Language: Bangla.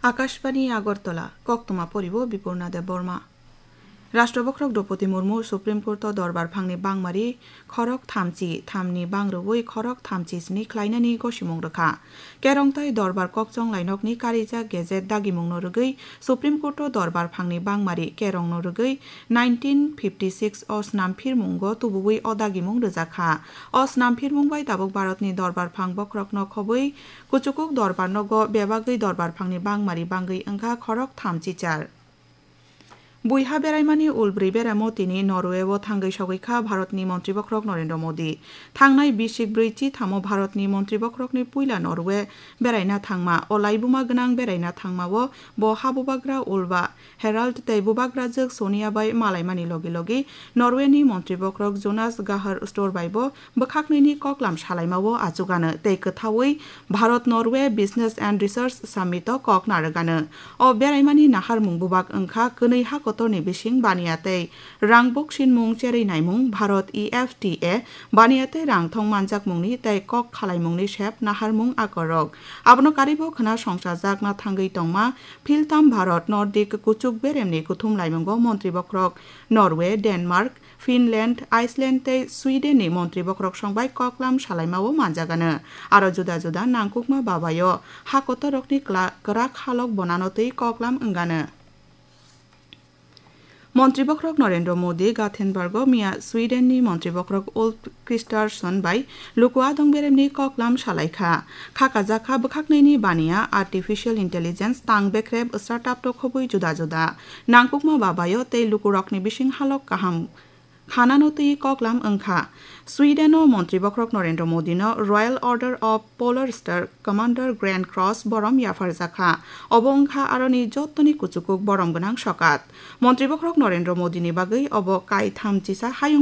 আকাশবাণী আগরতলা কক্তমা পরিব বিপূর্ণা দেব বর্মা রাষ্ট্রবক্রক দ্রৌপদী মুর্মু সুপ্রিম কোর্ট দরবার ফাংনি বাংমারি খরক থামচি থামনি বাংরবুই খরক থামচি স্নি খ্লাইনানি গসিমুং রখা কেরংতাই দরবার ককচং লাইনকনি কারিজা গেজেট দাগিমুং নরগৈ সুপ্রিম কোর্ট দরবার ফাংনি বাংমারি কেরং নরগৈ 1956 অসনামফিরমুঙ্গ তুবুই অদাগিমুং রজাখা অসনামফিরমুং বাই দাবক ভারতনি দরবার ফাং বক্রক নখবৈ কুচুকুক দরবার নগ বেবাগৈ দরবার ফাংনি বাংমারি বাঙ্গৈ ওংখা খরক থামচি চার বুইহা বেড়াইমানি উলব্रै बेरामो तिनि नरवेव थांगै सगैखा भारतनि मन्त्री बख्रक नरेन्द्र मोदी थांनाय 24 थामो भारतनि मन्त्री बख्रकनि पुइला नरवे बेरायना थांमा अलाइबुमा गोनां बेरायना थांमावो ब हाबुबाग्रा उलबा हेराल्ड तैबुबाग्रा जोग सोनियाबाई मालायमानि लगे लगे नरवेनि मन्त्री बख्रक जोनास गाहार स्टरबाइबो बखाखनैनि ककलाम सालायमावो आजुगानो तै खोथावै Bharat Norway business and research summit कक नारगानो अ बेरायमानि नाहार मुंबुबाग ओंखा कनैहा कतरनि बिसिं बानियातै रां बक्सिन मुं चेरै नायमुं भारत EFTA बानियातै रां थं मानजाक मुंनि तै कक खालायमुंनि सेप नाहार मुं आकरक आबनो कारिबो खोना संसाजाक ना थांगै तंमा फिलताम भारत नर्डिक कुचुक बेरेमनि कुथुम लायमुंगो मन्त्री बख्रक नरवे डेनमार्क फिनलेन्ड आइसलेन्ड तै स्वीडेननि मन्त्री बख्रक संबाय ककलाम सालायमावो मानजागानो आरो जुदा जुदा नांकुकमा बाबायो हाकतरकनि कराक हालक बनानोतै ककलाम ओंगानो मन्त्री बख्रक नरेन्द्र मोदी गाथेनबार्ग मिया स्वीडेननि मन्त्री बख्रक उल्फ क्रिस्टारसन बाय लुकुआदं बेरेमनि ककलाम सालायखा खाकाजाखा बखाखनैनि बानिया आर्टिफिशियल इन्टेलिजेन्स तां बेख्रेब स्टार्टआप तखबै जुदा जुदा नांकुकमा बाबायो तै लुकुरकनि बिसिं हालक काहाम खानानोतै ककलाम ओंखा स्वीडेनो मन्त्री बख्रक Narendra मोदीनो royal order of polar star कमान्डार grand cross बरम याफारजाखा अब ओंखा आरोनि जत्तनि कुचुकुक बरम गोनां सकात मन्त्री बख्रक नरेन्द्र मोदीनि बागै अब काई थामचिसा हायुं